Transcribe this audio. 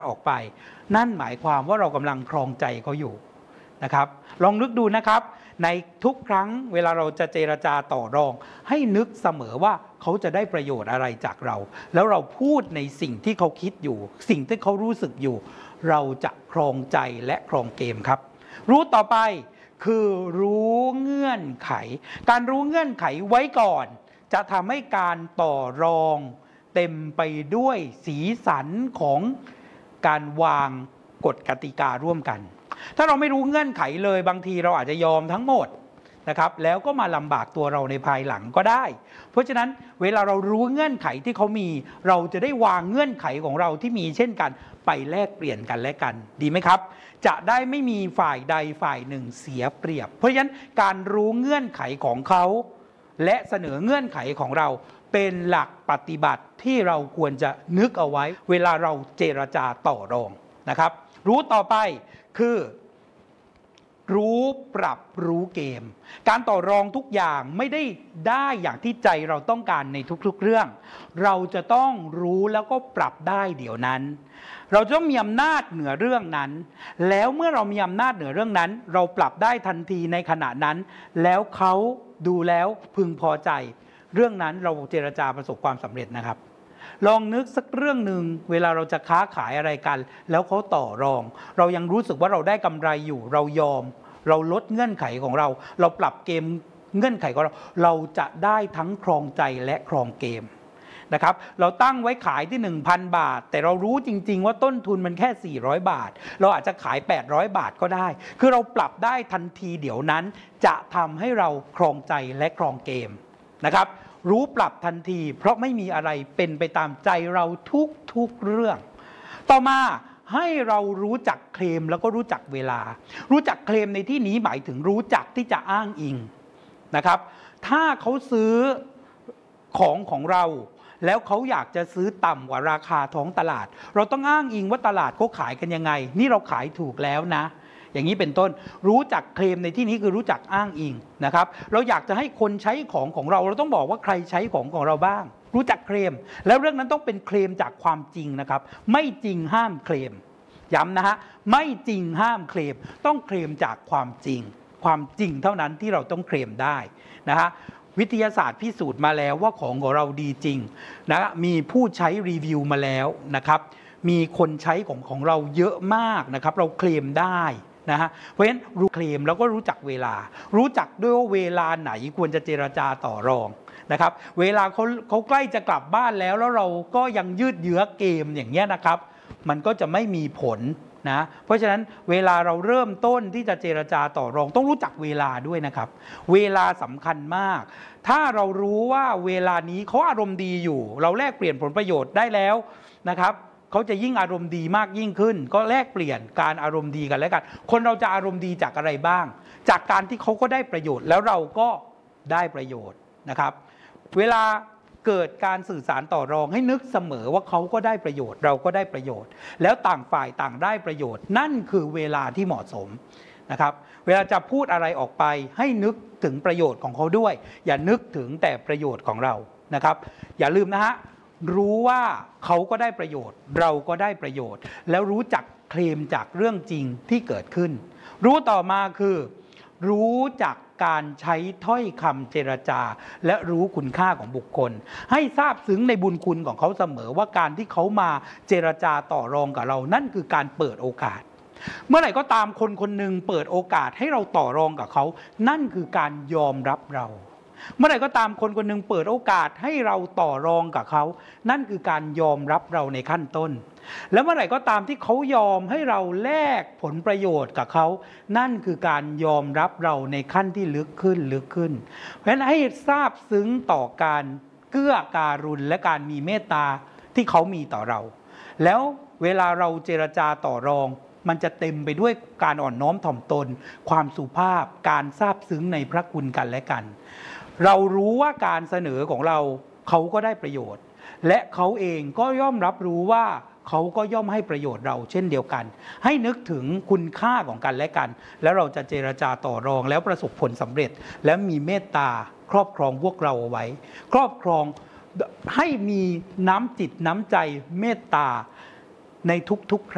ออกไปนั่นหมายความว่าเรากำลังครองใจเขาอยู่นะครับลองนึกดูนะครับในทุกครั้งเวลาเราจะเจรจาต่อรองให้นึกเสมอว่าเขาจะได้ประโยชน์อะไรจากเราแล้วเราพูดในสิ่งที่เขาคิดอยู่สิ่งที่เขารู้สึกอยู่เราจะครองใจและครองเกมครับรู้ต่อไปคือรู้เงื่อนไขการรู้เงื่อนไขไว้ก่อนจะทำให้การต่อรองเต็มไปด้วยสีสันของการวางกฎกติการ่วมกันถ้าเราไม่รู้เงื่อนไขเลยบางทีเราอาจจะยอมทั้งหมดนะครับแล้วก็มาลำบากตัวเราในภายหลังก็ได้เพราะฉะนั้นเวลาเรารู้เงื่อนไขที่เขามีเราจะได้วางเงื่อนไขของเราที่มีเช่นกันไปแลกเปลี่ยนกันและกันดีไหมครับจะได้ไม่มีฝ่ายใดฝ่ายหนึ่งเสียเปรียบเพราะฉะนั้นการรู้เงื่อนไขของเขาและเสนอเงื่อนไขของเราเป็นหลักปฏิบัติที่เราควรจะนึกเอาไว้เวลาเราเจรจาต่อรองนะครับรู้ต่อไปคือรู้ปรับรู้เกมการต่อรองทุกอย่างไม่ได้อย่างที่ใจเราต้องการในทุกๆเรื่องเราจะต้องรู้แล้วก็ปรับได้เดี๋ยวนั้นเราต้องมีอำนาจเหนือเรื่องนั้นแล้วเมื่อเรามีอำนาจเหนือเรื่องนั้นเราปรับได้ทันทีในขณะนั้นแล้วเขาดูแล้วพึงพอใจเรื่องนั้นเราเจรจาประสบความสำเร็จนะครับลองนึกสักเรื่องหนึ่งเวลาเราจะค้าขายอะไรกันแล้วเขาต่อรองเรายังรู้สึกว่าเราได้กำไรอยู่เรายอมเราลดเงื่อนไขของเราเราปรับเกมเงื่อนไขของเราจะได้ทั้งครองใจและครองเกมนะครับเราตั้งไว้ขายที่ 1,000 บาทแต่เรารู้จริงๆว่าต้นทุนมันแค่400 บาทเราอาจจะขาย800 บาทก็ได้คือเราปรับได้ทันทีเดี๋ยวนั้นจะทำให้เราครองใจและครองเกมนะครับรู้ปรับทันทีเพราะไม่มีอะไรเป็นไปตามใจเราทุกเรื่องต่อมาให้เรารู้จักเคลมแล้วก็รู้จักเวลารู้จักเคลมในที่นี้หมายถึงรู้จักที่จะอ้างอิงนะครับถ้าเขาซื้อของเราแล้วเขาอยากจะซื้อต่ำกว่าราคาท้องตลาดเราต้องอ้างอิงว่าตลาดเขาขายกันยังไงนี่เราขายถูกแล้วนะอย่างนี้เป็นต้นรู้จักเคลมในที่นี้คือรู้จักอ้างอิงนะครับเราอยากจะให้คนใช้ของเราเราต้องบอกว่าใครใช้ของเราบ้างรู้จักเคลมแล้วเรื่องนั้นต้องเป็นเคลมจากความจริงนะครับไม่จริงห้ามเคลมย้ำนะฮะไม่จริงห้ามเคลมต้องเคลมจากความจริงความจริงเท่านั้นที่เราต้องเคลมได้นะฮะวิทยาศาสตร์พิสูจน์มาแล้วว่าของเราดีจริงนะมีผู้ใช้รีวิวมาแล้วนะครับมีคนใช้ของเราเยอะมากนะครับเราเคลมได้นะฮะเพราะฉะนั้นรู้เคลมแล้วก็รู้จักเวลารู้จักด้วยว่าเวลาไหนควรจะเจรจาต่อรองนะครับเวลาเขาใกล้จะกลับบ้านแล้วเราก็ยังยืดเยื้อเกมอย่างเงี้ยนะครับมันก็จะไม่มีผลนะเพราะฉะนั้นเวลาเราเริ่มต้นที่จะเจรจาต่อรองต้องรู้จักเวลาด้วยนะครับเวลาสำคัญมากถ้าเรารู้ว่าเวลานี้เขาอารมณ์ดีอยู่เราแลกเปลี่ยนผลประโยชน์ได้แล้วนะครับเขาจะยิ่งอารมณ์ดีมากยิ่งขึ้นก็แลกเปลี่ยนการอารมณ์ดีกันแล้วกันคนเราจะอารมณ์ดีจากอะไรบ้างจากการที่เขาก็ได้ประโยชน์แล้วเราก็ได้ประโยชน์นะครับเวลาเกิดการสื่อสารต่อรองให้นึกเสมอว่าเขาก็ได้ประโยชน์เราก็ได้ประโยชน์แล้วต่างฝ่ายต่างได้ประโยชน์นั่นคือเวลาที่เหมาะสมนะครับเวลาจะพูดอะไรออกไปให้นึกถึงประโยชน์ของเขาด้วยอย่านึกถึงแต่ประโยชน์ของเรานะครับอย่าลืมนะฮะรู้ว่าเขาก็ได้ประโยชน์เราก็ได้ประโยชน์แล้วรู้จักเคลมจากเรื่องจริงที่เกิดขึ้นรู้ต่อมาคือรู้จักการใช้ถ้อยคำเจรจาและรู้คุณค่าของบุคคลให้ทราบซึ้งในบุญคุณของเขาเสมอว่าการที่เขามาเจรจาต่อรองกับเรานั่นคือการเปิดโอกาสเมื่อไหร่ก็ตามคนคนหนึ่งเปิดโอกาสให้เราต่อรองกับเขานั่นคือการยอมรับเราเมื่อไหร่ก็ตามคนคนหนึ่งเปิดโอกาสให้เราต่อรองกับเขานั่นคือการยอมรับเราในขั้นต้นแล้วเมื่อไหร่ก็ตามที่เขายอมให้เราแลกผลประโยชน์กับเขานั่นคือการยอมรับเราในขั้นที่ลึกขึ้นเพราะฉะนั้นให้ทราบซึ้งต่อการเกื้อการุณและการมีเมตตาที่เขามีต่อเราแล้วเวลาเราเจรจาต่อรองมันจะเต็มไปด้วยการอ่อนน้อมถ่อมตนความสุภาพการซาบซึ้งในพระคุณกันและกันเรารู้ว่าการเสนอของเราเขาก็ได้ประโยชน์และเขาเองก็ย่อมรับรู้ว่าเขาก็ย่อมให้ประโยชน์เราเช่นเดียวกันให้นึกถึงคุณค่าของกันและกันแล้วเราจะเจรจาต่อรองแล้วประสบผลสำเร็จและมีเมตตาครอบครองพวกเราเอาไว้ครอบครองให้มีน้ำจิตน้ำใจเมตตาในทุกๆครั้ง